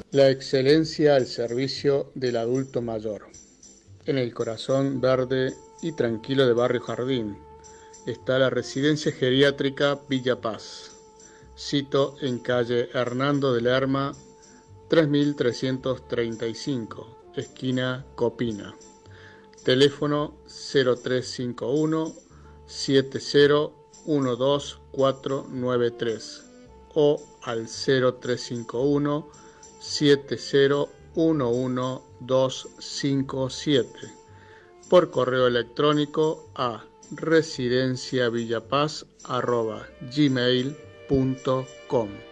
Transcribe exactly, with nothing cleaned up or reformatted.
La excelencia al servicio del adulto mayor. En el corazón verde y tranquilo de Barrio Jardín está la residencia geriátrica Villa Paz. Sito en calle Hernando de Lerma, tres mil trescientos treinta y cinco, esquina Copina. Teléfono cero tres cinco uno, siete cero uno dos cuatro nueve tres o al cero tres cinco uno, siete cero uno uno dos cinco siete, por correo electrónico a residenciavillapaz arroba gmail punto com.